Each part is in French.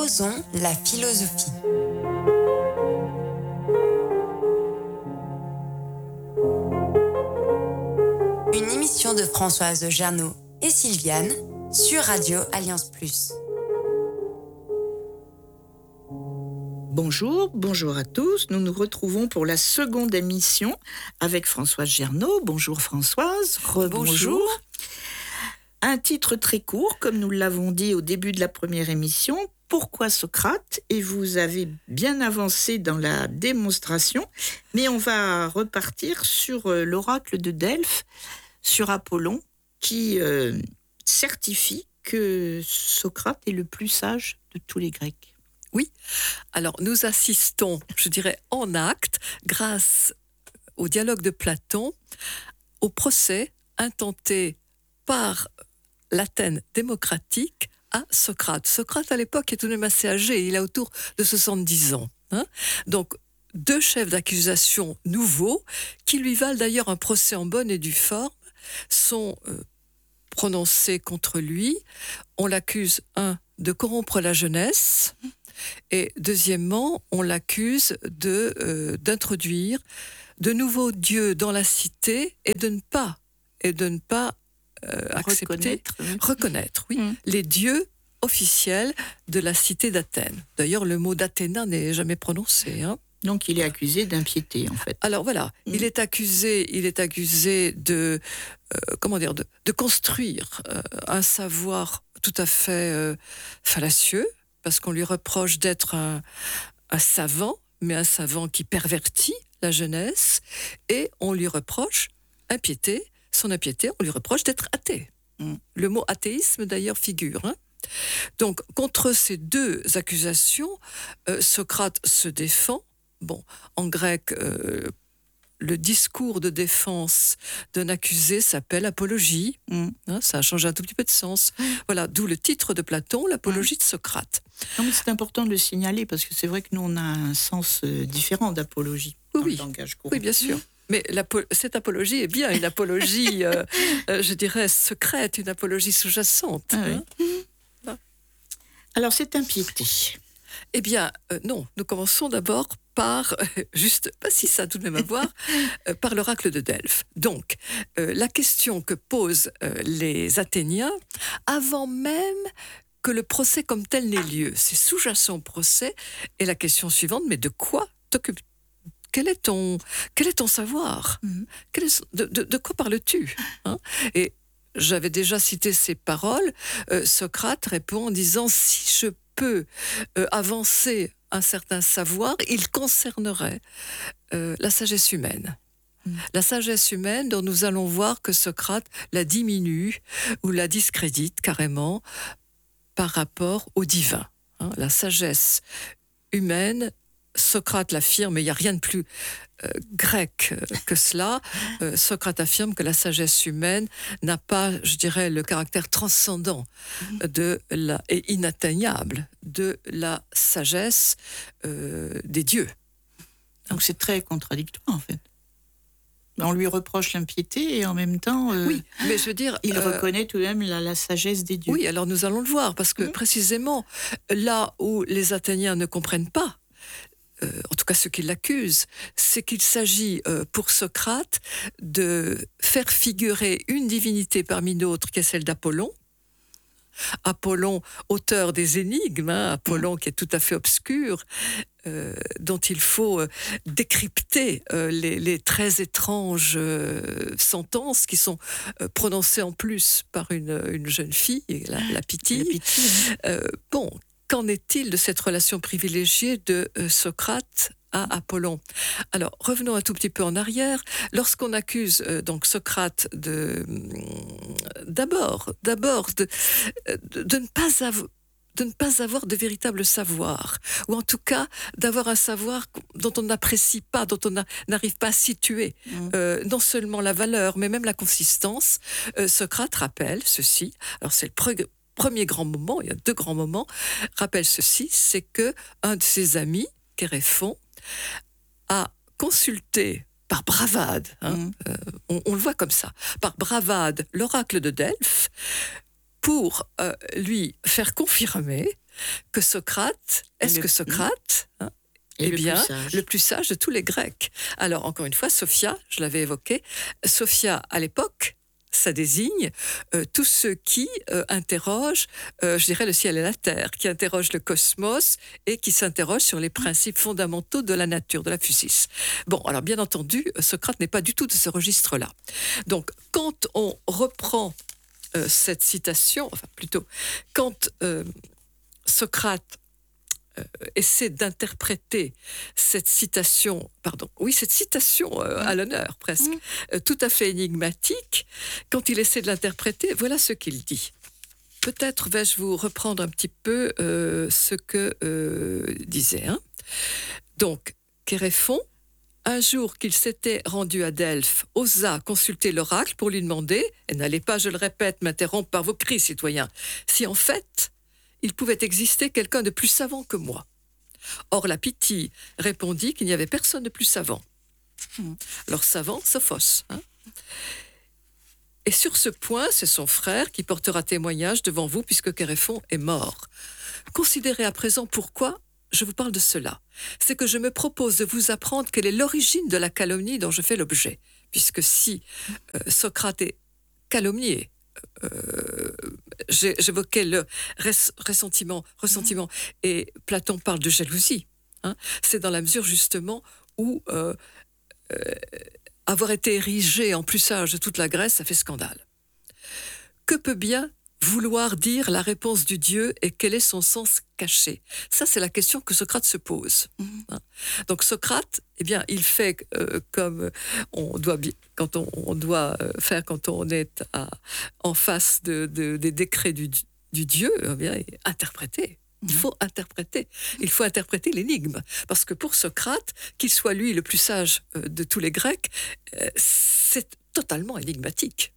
Osons la philosophie. Une émission de Françoise Gernaud et Sylviane sur Radio Alliance Plus. Bonjour à tous. Nous nous retrouvons pour la seconde émission avec Françoise Gernaud. Bonjour Françoise. Bonjour. Un titre très court, comme nous l'avons dit au début de la première émission. Pourquoi Socrate ? Et vous avez bien avancé dans la démonstration, mais on va repartir sur l'oracle de Delphes, sur Apollon, qui certifie que Socrate est le plus sage de tous les Grecs. Oui, alors nous assistons, je dirais, en acte, grâce au dialogue de Platon, au procès intenté par l'Athènes démocratique à Socrate. Socrate, à l'époque, est tout de même assez âgé, il a autour de 70 ans. Donc, deux chefs d'accusation nouveaux, qui lui valent d'ailleurs un procès en bonne et due forme, sont prononcés contre lui. On l'accuse, de corrompre la jeunesse, et deuxièmement, on l'accuse d'introduire de nouveaux dieux dans la cité et de ne pas reconnaître les dieux officiels de la cité d'Athènes. D'ailleurs, le mot d'Athéna n'est jamais prononcé. Donc, il est accusé d'impiété, en fait. Alors voilà, il est accusé de construire un savoir tout à fait fallacieux, parce qu'on lui reproche d'être un savant, mais un savant qui pervertit la jeunesse, et on lui reproche son impiété, on lui reproche d'être athée. Le mot athéisme, d'ailleurs, figure. Donc, contre ces deux accusations, Socrate se défend. Bon, en grec, le discours de défense d'un accusé s'appelle apologie. Ça a changé un tout petit peu de sens. Voilà, d'où le titre de Platon, l'apologie de Socrate. Non, mais c'est important de le signaler, parce que c'est vrai que nous, on a un sens différent d'apologie dans le langage courant. Oui, bien sûr. Mais cette apologie est bien une apologie, je dirais, secrète, une apologie sous-jacente. Alors, c'est impiété. Eh bien, non. Nous commençons d'abord par, si ça a tout de même à voir, par l'oracle de Delphes. Donc, la question que posent les Athéniens, avant même que le procès comme tel n'ait lieu, c'est sous-jacent au procès, et la question suivante, mais de quoi t'occupes-tu ? Quel est ton savoir ? De quoi parles-tu ? Et j'avais déjà cité ces paroles. Socrate répond en disant « Si je peux avancer un certain savoir, il concernerait la sagesse humaine. » La sagesse humaine dont nous allons voir que Socrate la diminue ou la discrédite carrément par rapport au divin. La sagesse humaine, Socrate l'affirme, et il n'y a rien de plus grec que cela. Socrate affirme que la sagesse humaine n'a pas, je dirais, le caractère transcendant et inatteignable de la sagesse des dieux. Donc c'est très contradictoire, en fait. On lui reproche l'impiété et en même temps, oui, mais je veux dire, il reconnaît tout de même la sagesse des dieux. Oui, alors nous allons le voir, parce que précisément, là où les Athéniens ne comprennent pas, en tout cas ceux qui l'accusent, c'est qu'il s'agit pour Socrate de faire figurer une divinité parmi d'autres, qui est celle d'Apollon. Apollon, auteur des énigmes, Apollon qui est tout à fait obscur, dont il faut décrypter les très étranges sentences qui sont prononcées en plus par une jeune fille, la Pythie. Bon, qu'en est-il de cette relation privilégiée de Socrate à Apollon ? Alors, revenons un tout petit peu en arrière. Lorsqu'on accuse donc Socrate d'abord de ne pas avoir de véritable savoir, ou en tout cas d'avoir un savoir dont on n'apprécie pas, dont on n'arrive pas à situer non seulement la valeur, mais même la consistance, Socrate rappelle ceci. Alors c'est le premier grand moment, il y a deux grands moments, rappelle ceci, c'est que un de ses amis, Chéréphon, a consulté par bravade, on le voit comme ça, par bravade, l'oracle de Delphes, pour lui faire confirmer que Socrate, est-ce que Socrate, Et eh bien, le plus sage de tous les Grecs. Alors, encore une fois, Sophia, je l'avais évoqué, Sophia, à l'époque, ça désigne tous ceux qui interrogent, je dirais, le ciel et la terre, qui interrogent le cosmos et qui s'interrogent sur les principes fondamentaux de la nature, de la physis. Bon, alors bien entendu, Socrate n'est pas du tout de ce registre-là. Donc, quand on reprend cette citation, enfin plutôt, quand Socrate essaie d'interpréter cette citation à l'honneur presque, tout à fait énigmatique, quand il essaie de l'interpréter, voilà ce qu'il dit. Peut-être vais-je vous reprendre un petit peu ce que disait. Donc, Chéréphon, un jour qu'il s'était rendu à Delphes, osa consulter l'oracle pour lui demander, et n'allez pas, je le répète, m'interrompre par vos cris, citoyens, si en fait il pouvait exister quelqu'un de plus savant que moi. Or, la Pythie répondit qu'il n'y avait personne de plus savant. Alors, savant, Sophos. Et sur ce point, c'est son frère qui portera témoignage devant vous, puisque Chéréphon est mort. Considérez à présent pourquoi je vous parle de cela. C'est que je me propose de vous apprendre quelle est l'origine de la calomnie dont je fais l'objet. Puisque si Socrate est calomnié, j'évoquais le ressentiment, et Platon parle de jalousie. C'est dans la mesure justement où avoir été érigé en plus sage de toute la Grèce, ça fait scandale. Que peut bien vouloir dire la réponse du Dieu et quel est son sens caché? Ça, c'est la question que Socrate se pose. Donc Socrate, eh bien, il fait comme on doit quand on doit faire quand on est en face des décrets du Dieu, eh bien, interpréter. Il faut interpréter l'énigme. Parce que pour Socrate, qu'il soit lui le plus sage de tous les Grecs, c'est totalement énigmatique.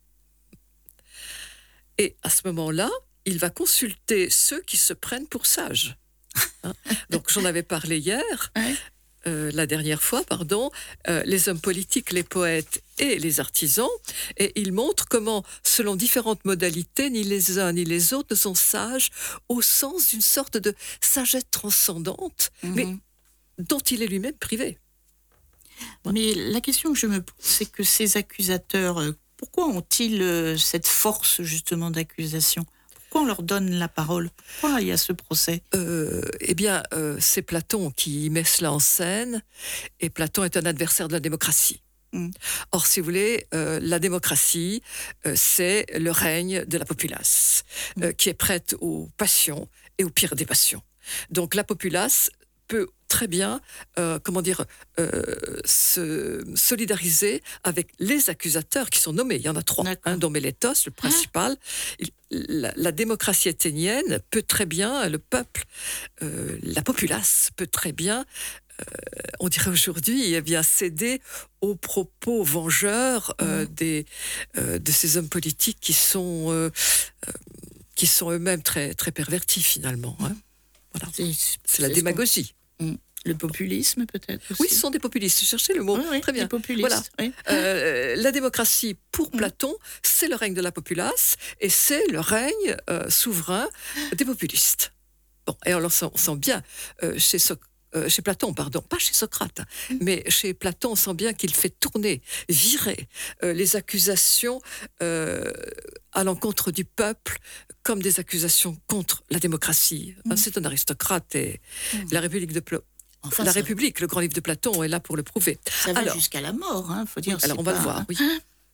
Et à ce moment-là, il va consulter ceux qui se prennent pour sages. Donc j'en avais parlé hier, la dernière fois, les hommes politiques, les poètes et les artisans, et il montre comment, selon différentes modalités, ni les uns ni les autres ne sont sages au sens d'une sorte de sagesse transcendante, mais dont il est lui-même privé. Mais la question que je me pose, c'est que ces accusateurs, pourquoi ont-ils cette force justement d'accusation ? Pourquoi on leur donne la parole ? Pourquoi il y a ce procès ? C'est Platon qui met cela en scène, et Platon est un adversaire de la démocratie. Or, si vous voulez, la démocratie, c'est le règne de la populace, qui est prête aux passions et aux pires des passions. Donc la populace peut très bien, se solidariser avec les accusateurs qui sont nommés. Il y en a 3, dont Mélétos, le principal. La démocratie athénienne peut très bien, le peuple, la populace peut très bien, on dirait aujourd'hui, céder aux propos vengeurs de ces hommes politiques qui sont eux-mêmes très, très pervertis finalement. Voilà. C'est la démagogie. Le populisme, peut-être aussi. Oui, ce sont des populistes. Cherchez le mot. Très bien. Des populistes. Voilà. La démocratie, pour Platon, c'est le règne de la populace et c'est le règne souverain des populistes. Bon, et on sent bien chez Platon, pas chez Socrate, mais chez Platon, on sent bien qu'il fait virer les accusations à l'encontre du peuple comme des accusations contre la démocratie. C'est un aristocrate et la République la République, le grand livre de Platon, est là pour le prouver. Ça va jusqu'à la mort, faut dire. Alors on va le voir, oui.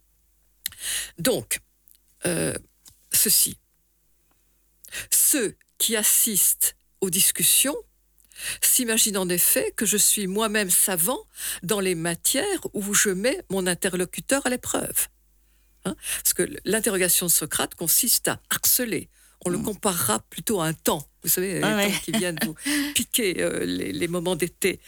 Donc, ceci. Ceux qui assistent aux discussions s'imaginent en effet que je suis moi-même savant dans les matières où je mets mon interlocuteur à l'épreuve. Parce que l'interrogation de Socrate consiste à harceler. On le comparera plutôt à un temps. Vous savez, les temps qui viennent vous piquer les moments d'été.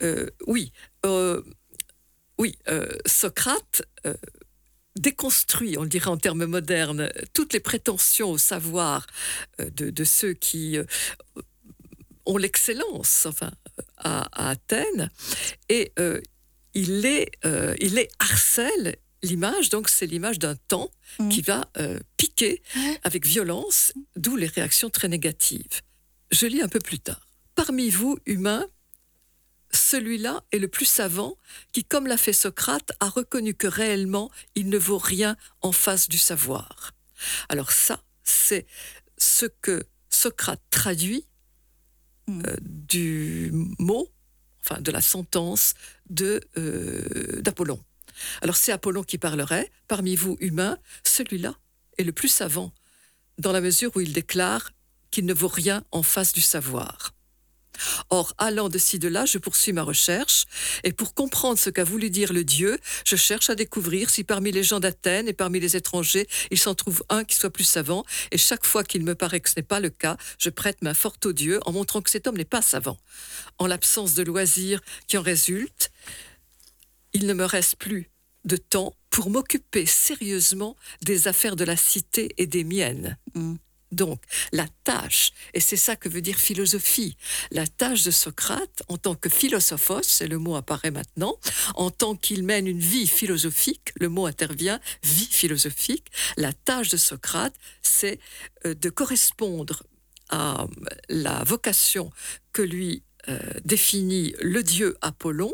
Socrate déconstruit, on le dirait en termes modernes, toutes les prétentions au savoir de ceux qui ont l'excellence à Athènes, et il les harcèle. L'image, donc, c'est l'image d'un temps qui va piquer avec violence, d'où les réactions très négatives. Je lis un peu plus tard. Parmi vous, humains, celui-là est le plus savant qui, comme l'a fait Socrate, a reconnu que réellement, il ne vaut rien en face du savoir. Alors ça, c'est ce que Socrate traduit du mot, enfin de la sentence d'Apollon. Alors c'est Apollon qui parlerait, parmi vous humains, celui-là est le plus savant, dans la mesure où il déclare qu'il ne vaut rien en face du savoir. Or, allant de ci de là, je poursuis ma recherche, et pour comprendre ce qu'a voulu dire le Dieu, je cherche à découvrir si parmi les gens d'Athènes et parmi les étrangers, il s'en trouve un qui soit plus savant, et chaque fois qu'il me paraît que ce n'est pas le cas, je prête main forte au Dieu en montrant que cet homme n'est pas savant. En l'absence de loisirs qui en résultent, il ne me reste plus de temps pour m'occuper sérieusement des affaires de la cité et des miennes. Donc, la tâche, et c'est ça que veut dire philosophie, la tâche de Socrate, en tant que philosophos, et le mot apparaît maintenant, en tant qu'il mène une vie philosophique, le mot intervient, vie philosophique, la tâche de Socrate, c'est de correspondre à la vocation que lui définit le dieu Apollon,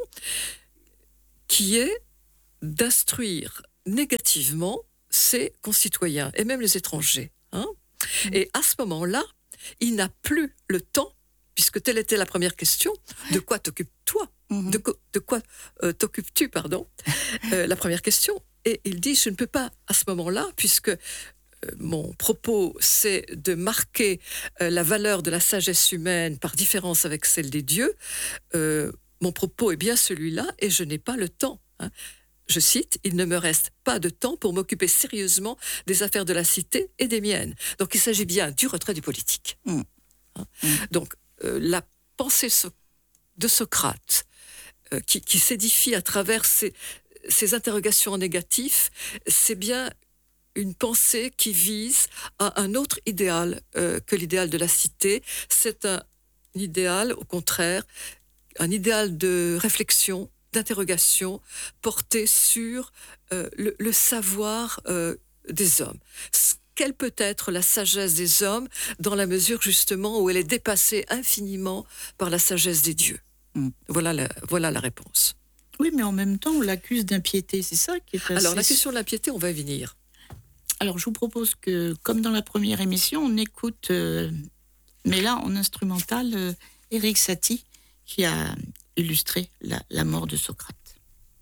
qui est d'instruire négativement ses concitoyens, et même les étrangers. Et à ce moment-là, il n'a plus le temps, puisque telle était la première question, de quoi t'occupes-toi de quoi t'occupes-tu, pardon la première question. Et il dit, je ne peux pas à ce moment-là, puisque mon propos, c'est de marquer la valeur de la sagesse humaine par différence avec celle des dieux. Mon propos est bien celui-là, et je n'ai pas le temps. Je cite, « Il ne me reste pas de temps pour m'occuper sérieusement des affaires de la cité et des miennes. » Donc il s'agit bien du retrait du politique. Donc la pensée de Socrate, qui s'édifie à travers ces interrogations négatives, c'est bien une pensée qui vise à un autre idéal que l'idéal de la cité. C'est un idéal, au contraire, un idéal de réflexion, d'interrogation portée sur le savoir des hommes. Quelle peut être la sagesse des hommes dans la mesure justement où elle est dépassée infiniment par la sagesse des dieux. Voilà la réponse. Oui, mais en même temps, on l'accuse d'impiété, c'est ça qui est assez... Alors, la question de l'impiété, on va y venir. Alors, je vous propose que, comme dans la première émission, on écoute, mais là, en instrumental, Erik Satie, qui a illustré la mort de Socrate.